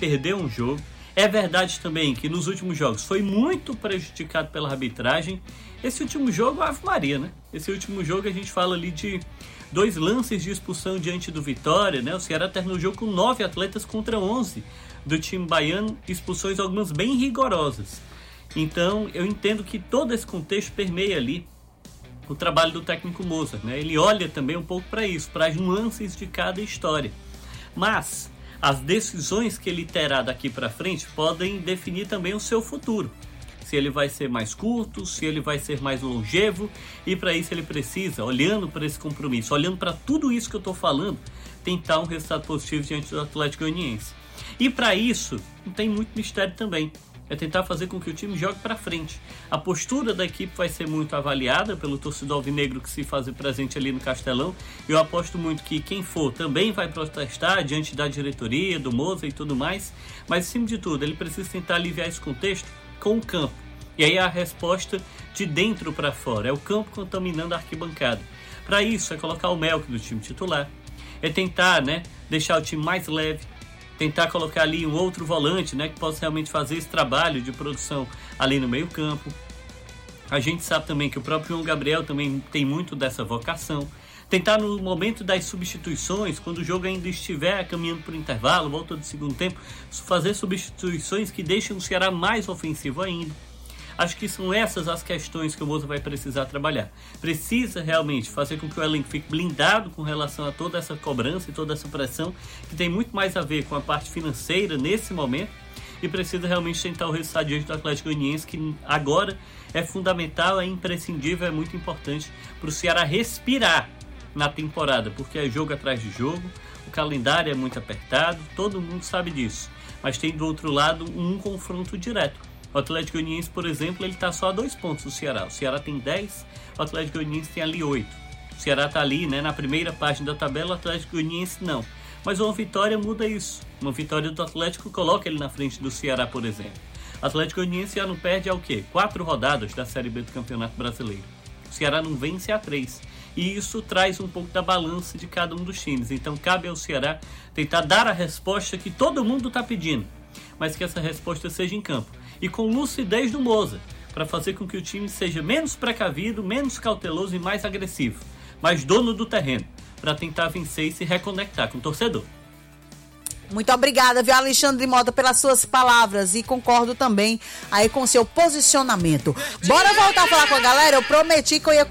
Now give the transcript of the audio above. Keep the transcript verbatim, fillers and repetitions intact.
perdeu um jogo. É verdade também que nos últimos jogos foi muito prejudicado pela arbitragem. Esse último jogo, Ave Maria, né? Esse último jogo a gente fala ali de dois lances de expulsão diante do Vitória, né? O Ceará terminou o jogo com nove atletas contra onze do time baiano, expulsões algumas bem rigorosas. Então eu entendo que todo esse contexto permeia ali o trabalho do técnico Mozart, né? Ele olha também um pouco para isso, para as nuances de cada história. Mas as decisões que ele terá daqui para frente podem definir também o seu futuro. Se ele vai ser mais curto, se ele vai ser mais longevo, e para isso ele precisa, olhando para esse compromisso, olhando para tudo isso que eu estou falando, tentar um resultado positivo diante do Atlético Goianiense. E para isso, não tem muito mistério também. É tentar fazer com que o time jogue para frente. A postura da equipe vai ser muito avaliada pelo torcedor alvinegro que se fazer presente ali no Castelão. Eu aposto muito que quem for também vai protestar diante da diretoria, do Moza e tudo mais. Mas, acima de tudo, ele precisa tentar aliviar esse contexto com o campo. E aí a resposta de dentro para fora. É o campo contaminando a arquibancada. Para isso, é colocar o Melk do time titular. É tentar, né, deixar o time mais leve. Tentar colocar ali um outro volante, né, que possa realmente fazer esse trabalho de produção ali no meio campo. A gente sabe também que o próprio João Gabriel também tem muito dessa vocação. Tentar no momento das substituições, quando o jogo ainda estiver caminhando para o intervalo, volta do segundo tempo, fazer substituições que deixem o Ceará mais ofensivo ainda. Acho que são essas as questões que o Moza vai precisar trabalhar. Precisa realmente fazer com que o elenco fique blindado com relação a toda essa cobrança e toda essa pressão, que tem muito mais a ver com a parte financeira nesse momento, e precisa realmente tentar o resultado diante do Atlético Goianiense, que agora é fundamental, é imprescindível, é muito importante para o Ceará respirar na temporada, porque é jogo atrás de jogo, o calendário é muito apertado, todo mundo sabe disso, mas tem do outro lado um confronto direto. O Atlético Goianiense, por exemplo, ele está só a dois pontos do Ceará. O Ceará tem dez, o Atlético Goianiense tem ali oito. O Ceará está ali, né, na primeira página da tabela, o Atlético Goianiense não. Mas uma vitória muda isso. Uma vitória do Atlético coloca ele na frente do Ceará, por exemplo. O Atlético Goianiense já não perde há o quê? Quatro rodadas da Série B do Campeonato Brasileiro. O Ceará não vence a três. E isso traz um pouco da balança de cada um dos times. Então cabe ao Ceará tentar dar a resposta que todo mundo está pedindo, mas que essa resposta seja em campo. E com lucidez do Moza, para fazer com que o time seja menos precavido, menos cauteloso e mais agressivo, mas dono do terreno, para tentar vencer e se reconectar com o torcedor. Muito obrigada, viu, Alexandre Mota, pelas suas palavras, e concordo também aí com o seu posicionamento. Bora voltar a falar com a galera? Eu prometi que eu ia